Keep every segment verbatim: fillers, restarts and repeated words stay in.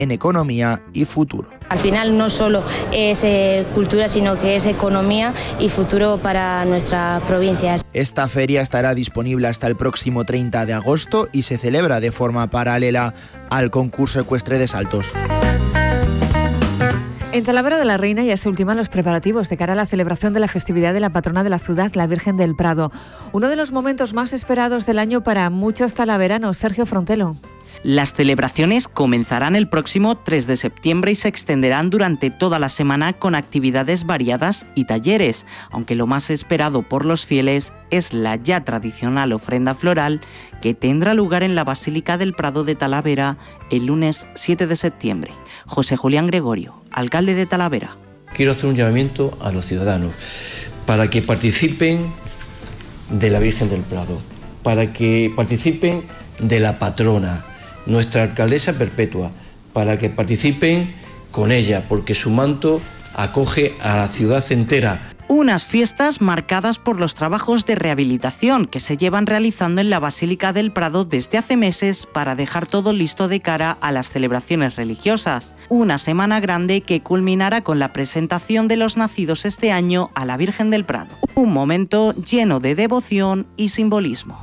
en economía y futuro. Al final no solo es eh, cultura, sino que es economía y futuro para nuestra provincia. Esta feria estará disponible hasta el próximo treinta de agosto y se celebra de forma paralela al concurso ecuestre de saltos. En Talavera de la Reina ya se ultiman los preparativos de cara a la celebración de la festividad de la patrona de la ciudad, la Virgen del Prado. Uno de los momentos más esperados del año para muchos talaveranos. Sergio Frontelo. Las celebraciones comenzarán el próximo tres de septiembre y se extenderán durante toda la semana con actividades variadas y talleres, aunque lo más esperado por los fieles es la ya tradicional ofrenda floral que tendrá lugar en la Basílica del Prado de Talavera el lunes siete de septiembre. José Julián Gregorio, alcalde de Talavera. Quiero hacer un llamamiento a los ciudadanos para que participen de la Virgen del Prado, para que participen de la patrona, nuestra alcaldesa perpetua, para que participen con ella, porque su manto acoge a la ciudad entera. Unas fiestas marcadas por los trabajos de rehabilitación que se llevan realizando en la Basílica del Prado desde hace meses para dejar todo listo de cara a las celebraciones religiosas. Una semana grande que culminará con la presentación de los nacidos este año a la Virgen del Prado. Un momento lleno de devoción y simbolismo.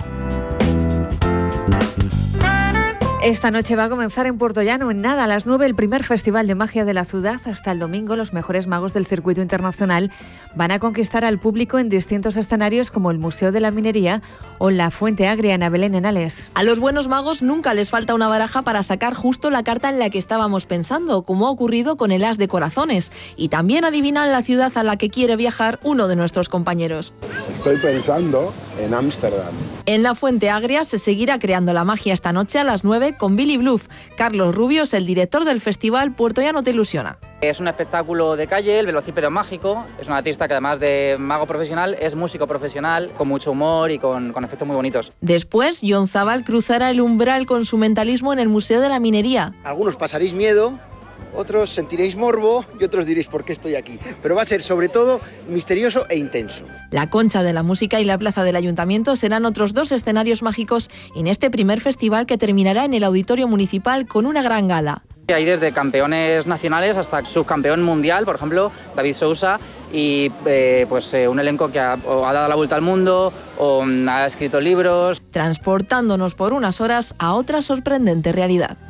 Esta noche va a comenzar en Puertollano, en nada, a las nueve, el primer Festival de Magia de la ciudad. Hasta el domingo, los mejores magos del circuito internacional van a conquistar al público en distintos escenarios como el Museo de la Minería o la Fuente Agria en Belén Enales. A los buenos magos nunca les falta una baraja para sacar justo la carta en la que estábamos pensando, como ha ocurrido con el as de corazones. Y también adivinan la ciudad a la que quiere viajar uno de nuestros compañeros. Estoy pensando en Ámsterdam. En la Fuente Agria se seguirá creando la magia esta noche a las nueve con Billy Bluff. Carlos Rubio es el director del festival Puertollano Te Ilusiona. Es un espectáculo de calle, el velocípedo mágico. Es un artista que además de mago profesional es músico profesional, con mucho humor y con, con efectos muy bonitos. Después, John Zabal cruzará el umbral con su mentalismo en el Museo de la Minería. Algunos pasaréis miedo, otros sentiréis morbo y otros diréis por qué estoy aquí. Pero va a ser sobre todo misterioso e intenso. La Concha de la Música y la Plaza del Ayuntamiento serán otros dos escenarios mágicos en este primer festival que terminará en el Auditorio Municipal con una gran gala. Hay desde campeones nacionales hasta subcampeón mundial, por ejemplo, David Sousa, y eh, pues eh, un elenco que ha, ha dado la vuelta al mundo o um, ha escrito libros. Transportándonos por unas horas a otra sorprendente realidad.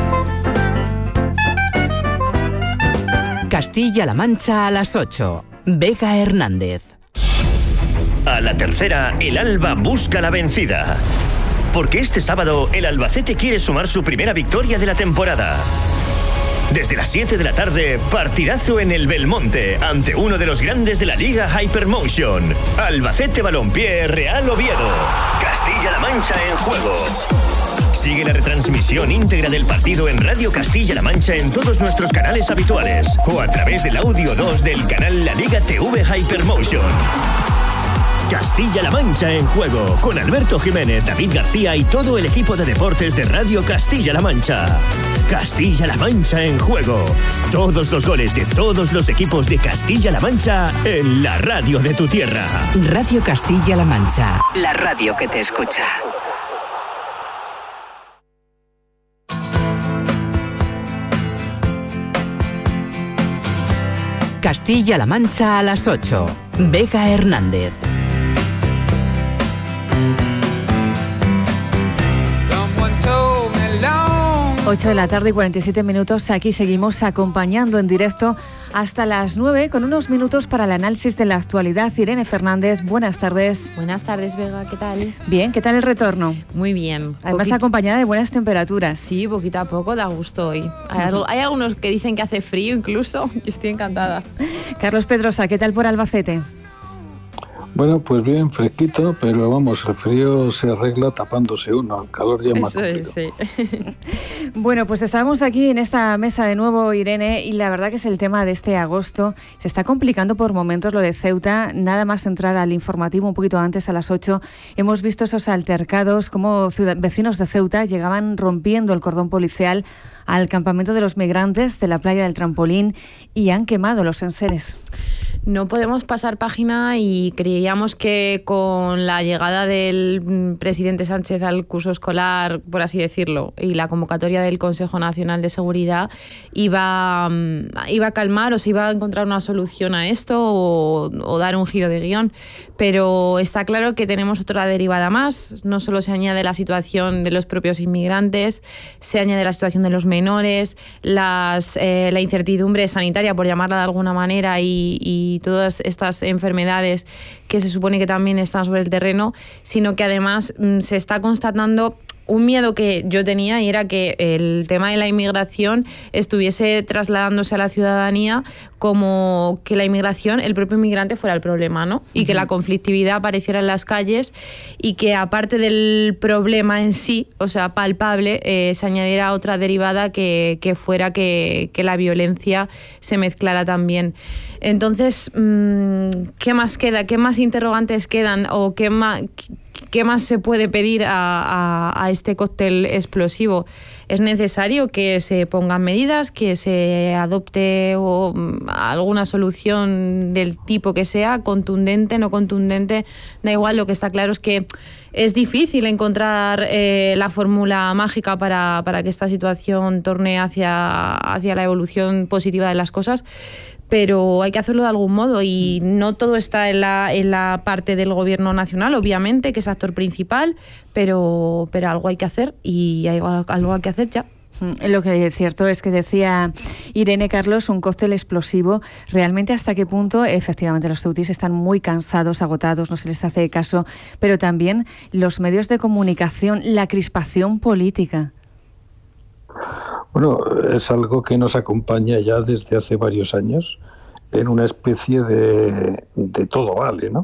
Castilla-La Mancha a las ocho. Vega Hernández. A la tercera, el Alba busca la vencida. Porque este sábado el Albacete quiere sumar su primera victoria de la temporada. Desde las siete de la tarde, partidazo en el Belmonte ante uno de los grandes de la Liga Hypermotion. Albacete Balompié Real Oviedo. Castilla-La Mancha en juego. Sigue la retransmisión íntegra del partido en Radio Castilla-La Mancha en todos nuestros canales habituales o a través del audio dos del canal La Liga T V Hypermotion. Castilla-La Mancha en juego, con Alberto Jiménez, David García y todo el equipo de deportes de Radio Castilla-La Mancha. Castilla-La Mancha en juego. Todos los goles de todos los equipos de Castilla-La Mancha en la radio de tu tierra. Radio Castilla-La Mancha, la radio que te escucha. Castilla-La Mancha a las ocho. Vega Hernández. ocho de la tarde y cuarenta y siete minutos. Aquí seguimos acompañando en directo hasta las nueve con unos minutos para el análisis de la actualidad. Irene Fernández, buenas tardes. Buenas tardes, Vega, ¿qué tal? Bien, ¿qué tal el retorno? Muy bien. Además Poquito... acompañada de buenas temperaturas. Sí, poquito a poco da gusto hoy. Hay, algo, hay algunos que dicen que hace frío incluso. Yo estoy encantada. Carlos Pedrosa, ¿qué tal por Albacete? Bueno, pues bien, fresquito, pero vamos, el frío se arregla tapándose uno, el calor ya es más complicado. Sí. Bueno, pues estábamos aquí en esta mesa de nuevo, Irene, y la verdad que es el tema de este agosto. Se está complicando por momentos lo de Ceuta. Nada más entrar al informativo un poquito antes, a las ocho, hemos visto esos altercados, como vecinos de Ceuta llegaban rompiendo el cordón policial al campamento de los migrantes de la playa del Trampolín y han quemado los enseres. No podemos pasar página y creíamos que con la llegada del presidente Sánchez al curso escolar, por así decirlo, y la convocatoria del Consejo Nacional de Seguridad iba, iba a calmar o se iba a encontrar una solución a esto o, o dar un giro de guión. Pero está claro que tenemos otra derivada más. No solo se añade la situación de los propios inmigrantes, se añade la situación de los menores, las, eh, la incertidumbre sanitaria, por llamarla de alguna manera, y, y y todas estas enfermedades que se supone que también están sobre el terreno, sino que además mmm, se está constatando un miedo que yo tenía, y era que el tema de la inmigración estuviese trasladándose a la ciudadanía como que la inmigración, el propio inmigrante fuera el problema, ¿no? Y uh-huh. que la conflictividad apareciera en las calles y que aparte del problema en sí, o sea, palpable, eh, se añadiera otra derivada que, que fuera que, que la violencia se mezclara también. Entonces, ¿qué más queda? ¿Qué más interrogantes quedan? ¿O qué más, qué más se puede pedir a, a, a este cóctel explosivo? Es necesario que se pongan medidas, que se adopte o, alguna solución del tipo que sea, contundente, no contundente, da igual. Lo que está claro es que es difícil encontrar eh, la fórmula mágica para, para que esta situación torne hacia, hacia la evolución positiva de las cosas, pero hay que hacerlo de algún modo, y no todo está en la, en la parte del gobierno nacional, obviamente, que es actor principal, pero, pero algo hay que hacer, y hay, algo hay que hacer ya. Lo que es cierto es que decía Irene, Carlos, un cóctel explosivo. ¿Realmente hasta qué punto? Efectivamente, los ceutíes están muy cansados, agotados, no se les hace caso, pero también los medios de comunicación, la crispación política. Bueno, es algo que nos acompaña ya desde hace varios años en una especie de, de todo vale, ¿no?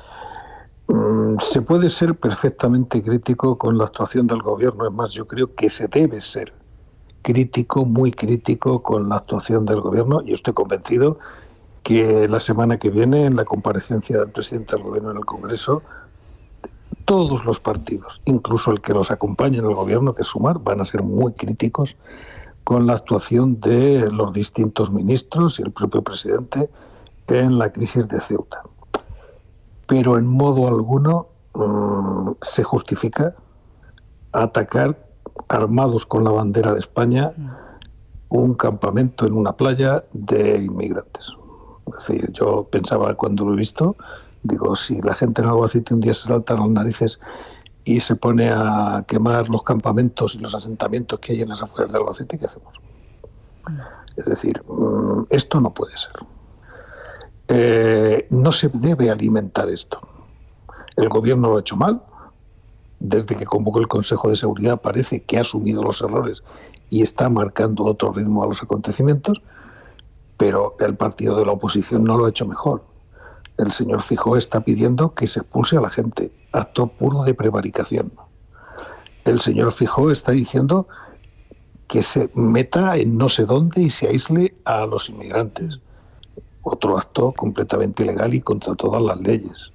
Se puede ser perfectamente crítico con la actuación del gobierno, es más, yo creo que se debe ser crítico, muy crítico con la actuación del gobierno, y estoy convencido que la semana que viene, en la comparecencia del presidente del gobierno en el Congreso, todos los partidos, incluso el que los acompaña en el gobierno, que es Sumar, van a ser muy críticos con la actuación de los distintos ministros y el propio presidente en la crisis de Ceuta. Pero en modo alguno um, se justifica atacar armados con la bandera de España un campamento en una playa de inmigrantes. Es decir, yo pensaba cuando lo he visto, digo, si la gente en Albacete un día se salta las narices y se pone a quemar los campamentos y los asentamientos que hay en las afueras de Albacete, ¿qué hacemos? Es decir, esto no puede ser. Eh, no se debe alimentar esto. El gobierno lo ha hecho mal. Desde que convocó el Consejo de Seguridad parece que ha asumido los errores y está marcando otro ritmo a los acontecimientos, pero el partido de la oposición no lo ha hecho mejor. El señor Feijóo está pidiendo que se expulse a la gente, acto puro de prevaricación. El señor Feijóo está diciendo que se meta en no sé dónde y se aísle a los inmigrantes. Otro acto completamente ilegal y contra todas las leyes.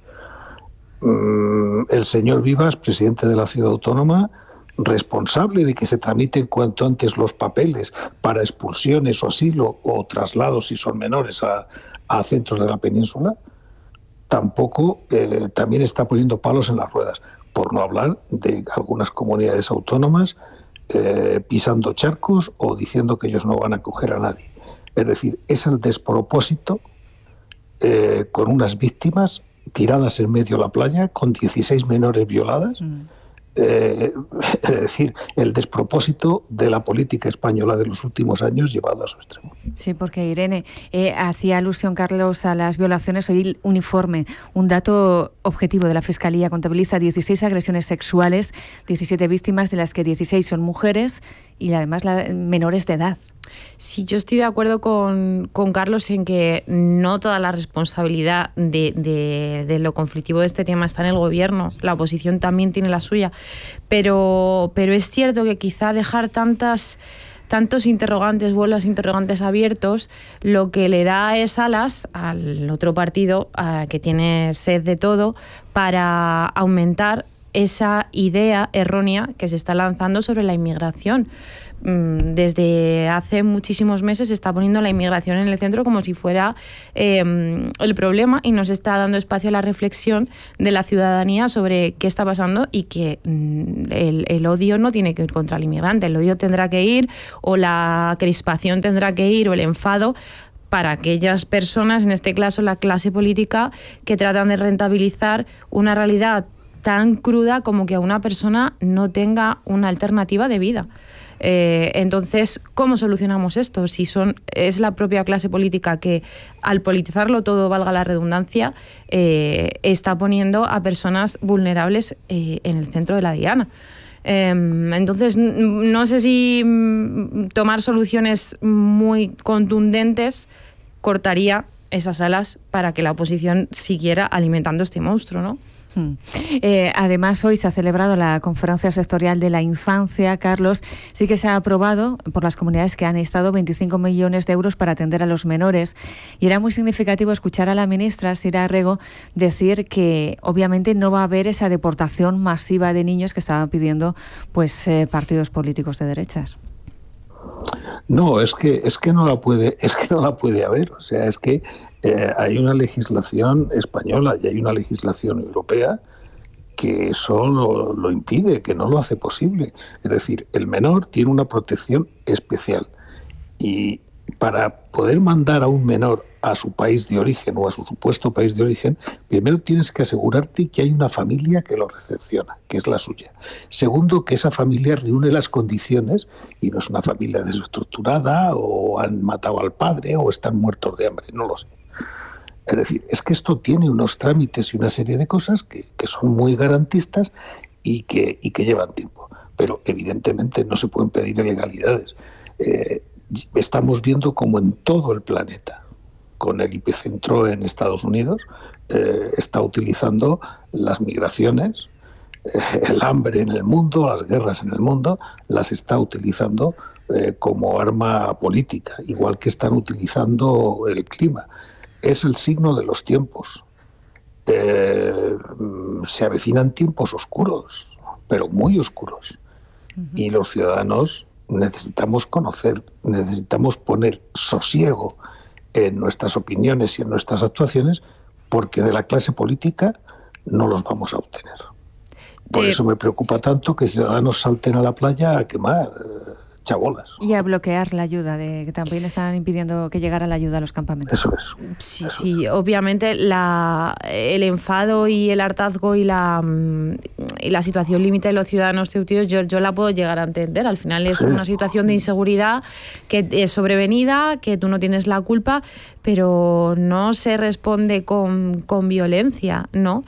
El señor Vivas, presidente de la Ciudad Autónoma, responsable de que se tramiten cuanto antes los papeles para expulsiones o asilo o traslados, si son menores, a, a centros de la península, tampoco eh, también está poniendo palos en las ruedas, por no hablar de algunas comunidades autónomas eh, pisando charcos o diciendo que ellos no van a acoger a nadie. Es decir, es el despropósito eh, con unas víctimas tiradas en medio de la playa, con dieciséis menores violadas. Mm. Eh, es decir, el despropósito de la política española de los últimos años llevado a su extremo. Sí, porque Irene, eh, hacía alusión, Carlos, a las violaciones. Hoy un informe, un dato objetivo de la Fiscalía contabiliza dieciséis agresiones sexuales, diecisiete víctimas, de las que dieciséis son mujeres y además la, menores de edad. Sí, yo estoy de acuerdo con, con Carlos en que no toda la responsabilidad de, de, de lo conflictivo de este tema está en el gobierno. La oposición también tiene la suya. Pero, pero es cierto que quizá dejar tantas, tantos interrogantes, vuelos interrogantes abiertos, lo que le da es alas al otro partido, a, que tiene sed de todo, para aumentar esa idea errónea que se está lanzando sobre la inmigración. mmm, desde hace muchísimos meses se está poniendo la inmigración en el centro como si fuera eh, el problema, y nos está dando espacio a la reflexión de la ciudadanía sobre qué está pasando, y que mmm, el, el odio no tiene que ir contra el inmigrante, el odio tendrá que ir, o la crispación tendrá que ir, o el enfado, para aquellas personas, en este caso la clase política, que tratan de rentabilizar una realidad tan cruda como que a una persona no tenga una alternativa de vida. Eh, entonces, ¿cómo solucionamos esto? Si son es la propia clase política que, al politizarlo todo, valga la redundancia, eh, está poniendo a personas vulnerables eh, en el centro de la diana. Eh, entonces, no sé si tomar soluciones muy contundentes cortaría esas alas para que la oposición siguiera alimentando este monstruo, ¿no? Hmm. Eh, además, hoy se ha celebrado la Conferencia Sectorial de la Infancia, Carlos. Sí que se ha aprobado por las comunidades que han estado veinticinco millones de euros para atender a los menores. Y era muy significativo escuchar a la ministra, Sira Rego, decir que obviamente no va a haber esa deportación masiva de niños que estaban pidiendo pues eh, partidos políticos de derechas. No, es que es que no la puede, es que no la puede haber. O sea, es que eh, hay una legislación española y hay una legislación europea que eso lo, lo impide, que no lo hace posible. Es decir, el menor tiene una protección especial, y para poder mandar a un menor a su país de origen o a su supuesto país de origen, primero tienes que asegurarte que hay una familia que lo recepciona, que es la suya. Segundo, que esa familia reúne las condiciones y no es una familia desestructurada, o han matado al padre, o están muertos de hambre, no lo sé. Es decir, es que esto tiene unos trámites y una serie de cosas que, que son muy garantistas y que, y que llevan tiempo. Pero evidentemente no se pueden pedir ilegalidades. Eh, estamos viendo como en todo el planeta, con el epicentro en Estados Unidos, eh, está utilizando las migraciones, eh, el hambre en el mundo, las guerras en el mundo, las está utilizando eh, como arma política, igual que están utilizando el clima. Es el signo de los tiempos. Eh, se avecinan tiempos oscuros, pero muy oscuros. Uh-huh. Y los ciudadanos necesitamos conocer, necesitamos poner sosiego en nuestras opiniones y en nuestras actuaciones, porque de la clase política no los vamos a obtener. Por eh, eso me preocupa tanto que ciudadanos salten a la playa a quemar eh, chabolas. Y a bloquear la ayuda, de que también están impidiendo que llegara la ayuda a los campamentos. Eso es. Sí, eso sí, es. Obviamente la, el enfado y el hartazgo y la, y la situación límite de los ciudadanos ceutíes, yo, yo la puedo llegar a entender. Al final es sí. una situación de inseguridad que es sobrevenida, que tú no tienes la culpa, pero no se responde con, con violencia, ¿no?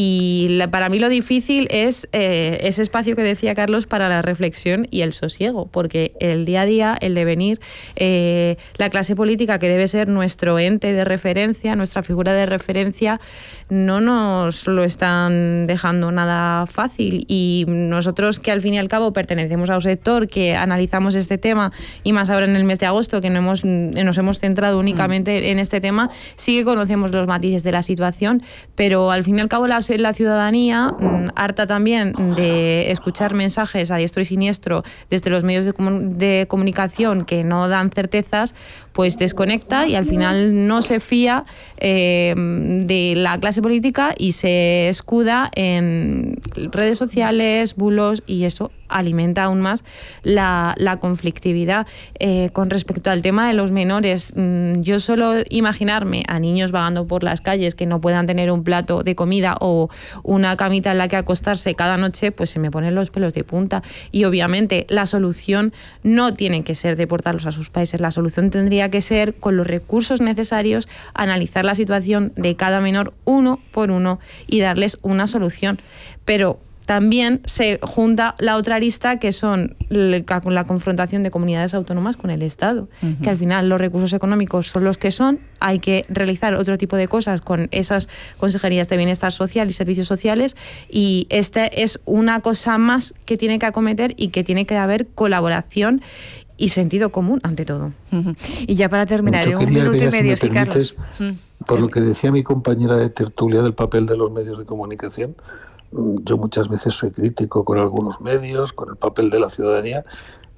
Y la, para mí lo difícil es eh, ese espacio que decía Carlos para la reflexión y el sosiego, porque el día a día, el devenir, eh, la clase política, que debe ser nuestro ente de referencia, nuestra figura de referencia, no nos lo están dejando nada fácil. Y nosotros, que al fin y al cabo pertenecemos a un sector que analizamos este tema, y más ahora en el mes de agosto, que no hemos, nos hemos centrado únicamente en este tema, sí que conocemos los matices de la situación, pero al fin y al cabo la, la ciudadanía, mmm, harta también de escuchar mensajes a diestro y siniestro desde los medios de, comun de comunicación que no dan certezas, pues desconecta y al final no se fía eh, de la clase política y se escuda en redes sociales, bulos, y eso alimenta aún más la, la conflictividad. Eh, con respecto al tema de los menores, mmm, yo solo imaginarme a niños vagando por las calles que no puedan tener un plato de comida o una camita en la que acostarse cada noche, pues se me ponen los pelos de punta. Y obviamente la solución no tiene que ser deportarlos a sus países, la solución tendría que ser, con los recursos necesarios, analizar la situación de cada menor uno por uno y darles una solución. Pero también se junta la otra arista, que son la, la confrontación de comunidades autónomas con el Estado, uh-huh. que al final los recursos económicos son los que son, hay que realizar otro tipo de cosas con esas consejerías de bienestar social y servicios sociales, y esta es una cosa más que tiene que acometer y que tiene que haber colaboración y sentido común ante todo. Uh-huh. Y ya para terminar, en un minuto y medio, si Carlos. Por lo que decía mi compañera de tertulia del papel de los medios de comunicación, yo muchas veces soy crítico con algunos medios, con el papel de la ciudadanía,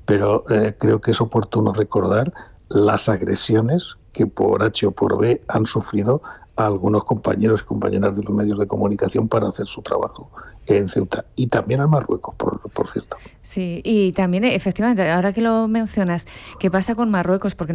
pero eh, creo que es oportuno recordar las agresiones que por H o por B han sufrido a algunos compañeros y compañeras de los medios de comunicación para hacer su trabajo en Ceuta, y también a Marruecos, por, por cierto. Sí, y también efectivamente, ahora que lo mencionas, ¿qué pasa con Marruecos? Porque